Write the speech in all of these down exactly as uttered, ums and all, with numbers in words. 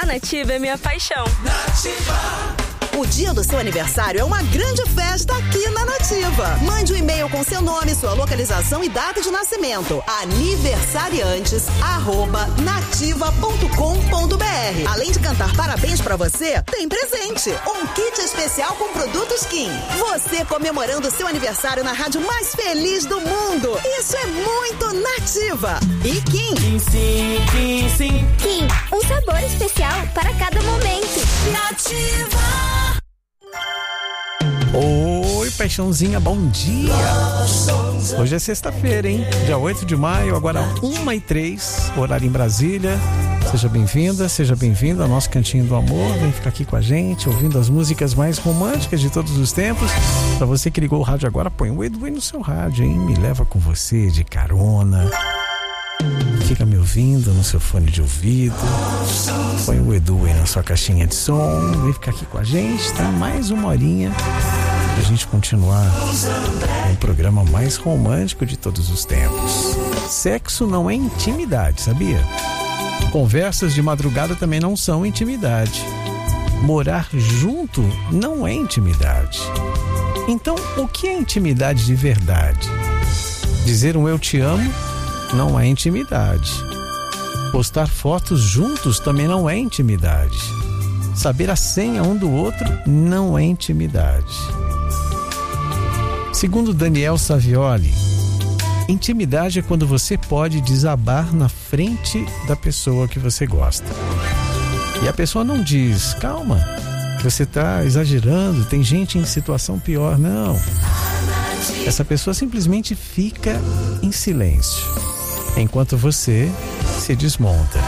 Nativa é minha paixão. Nativa. O dia do seu aniversário é uma grande festa aqui na Nativa. Mande um e-mail com seu nome, sua localização e data de nascimento. aniversariantes arroba nativa ponto com ponto br. Além de cantar parabéns pra você, tem presente. Um kit especial com produtos Kim. Você comemorando seu aniversário na rádio mais feliz do mundo. Isso é muito Nativa. E Kim. Kim, sim, Kim, sim. Kim, um sabor especial para cada momento. Nativa. Oi, paixãozinha, bom dia! Hoje é sexta-feira, hein? Dia oito de maio, agora uma e três, horário em Brasília. Seja bem-vinda, seja bem-vindo ao nosso Cantinho do Amor. Vem ficar aqui com a gente, ouvindo as músicas mais românticas de todos os tempos. Pra você que ligou o rádio agora, põe o Edu aí no seu rádio, hein? Me leva com você de carona. Fica me ouvindo no seu fone de ouvido. Põe o Edu aí na sua caixinha de som. Vem ficar aqui com a gente. Tem mais uma horinha pra gente continuar com o programa mais romântico de todos os tempos. Sexo não é intimidade, sabia? Conversas de madrugada também não são intimidade. Morar junto não é intimidade. Então, o que é intimidade de verdade? Dizer um eu te amo não é intimidade. Postar fotos juntos também não é intimidade. Saber a senha um do outro não é intimidade. Segundo Daniel Savioli, intimidade é quando você pode desabar na frente da pessoa que você gosta. E a pessoa não diz, calma, você está exagerando, tem gente em situação pior. Não. Essa pessoa simplesmente fica em silêncio enquanto você se desmonta.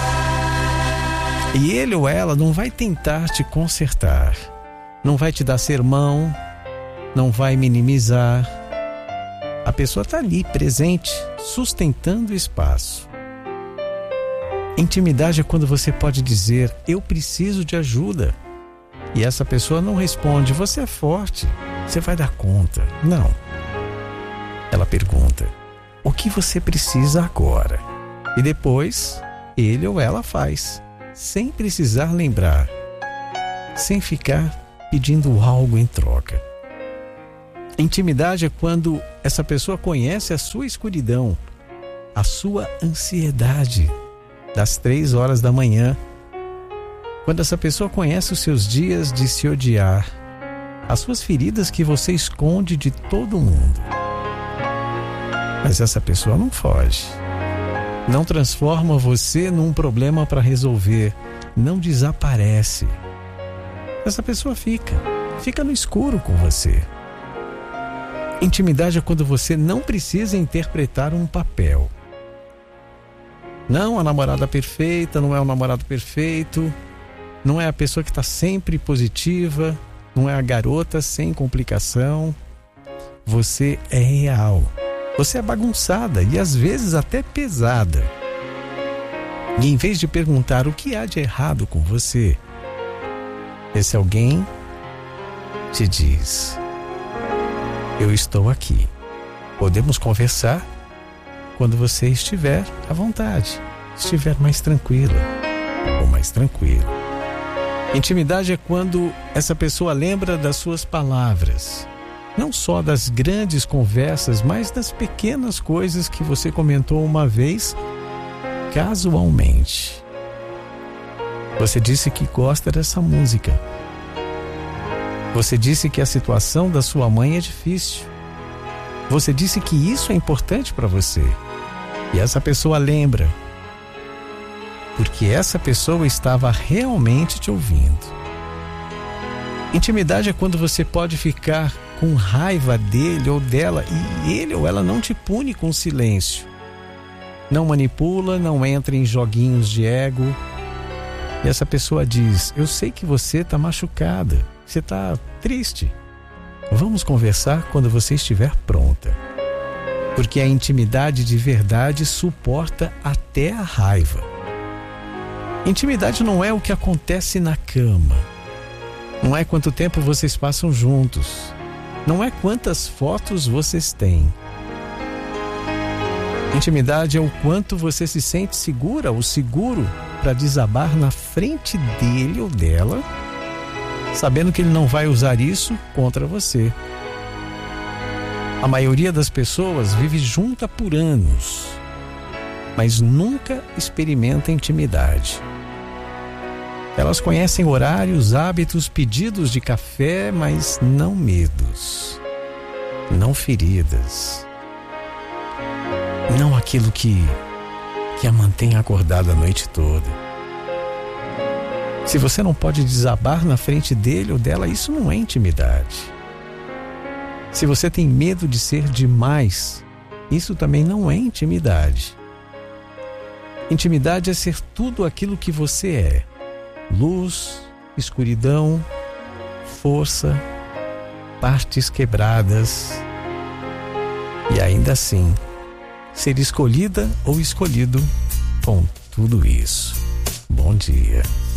E ele ou ela não vai tentar te consertar, não vai te dar sermão, não vai minimizar. A pessoa está ali, presente, sustentando o espaço. Intimidade é quando você pode dizer, eu preciso de ajuda. E essa pessoa não responde, você é forte, você vai dar conta. Não. Ela pergunta, o que você precisa agora? E depois, ele ou ela faz, sem precisar lembrar, sem ficar pedindo algo em troca. Intimidade é quando essa pessoa conhece a sua escuridão, a sua ansiedade das três horas da manhã. Quando essa pessoa conhece os seus dias de se odiar, as suas feridas que você esconde de todo mundo. Mas essa pessoa não foge, não transforma você num problema para resolver, não desaparece. Essa pessoa fica, fica no escuro com você. Intimidade é quando você não precisa interpretar um papel. Não a namorada perfeita, não é o namorado perfeito, não é a pessoa que está sempre positiva, não é a garota sem complicação. Você é real. Você é bagunçada e às vezes até pesada. E em vez de perguntar o que há de errado com você, esse alguém te diz, eu estou aqui. Podemos conversar quando você estiver à vontade, estiver mais tranquila ou mais tranquilo. Intimidade é quando essa pessoa lembra das suas palavras, não só das grandes conversas, mas das pequenas coisas que você comentou uma vez, casualmente. Você disse que gosta dessa música. Você disse que a situação da sua mãe é difícil. Você disse que isso é importante para você. E essa pessoa lembra, porque essa pessoa estava realmente te ouvindo. Intimidade é quando você pode ficar com raiva dele ou dela e ele ou ela não te pune com silêncio. Não manipula, não entra em joguinhos de ego. E essa pessoa diz, eu sei que você está machucada, você está triste. Vamos conversar quando você estiver pronta. Porque a intimidade de verdade suporta até a raiva. Intimidade não é o que acontece na cama. Não é quanto tempo vocês passam juntos. Não é quantas fotos vocês têm. Intimidade é o quanto você se sente segura ou seguro para desabar na frente dele ou dela, sabendo que ele não vai usar isso contra você. A maioria das pessoas vive junta por anos, mas nunca experimenta intimidade. Elas conhecem horários, hábitos, pedidos de café, mas não medos, não feridas, não aquilo que, que a mantém acordada a noite toda. Se você não pode desabar na frente dele ou dela, isso não é intimidade. Se você tem medo de ser demais, isso também não é intimidade. Intimidade é ser tudo aquilo que você é: luz, escuridão, força, partes quebradas. E ainda assim, ser escolhida ou escolhido com tudo isso. Bom dia.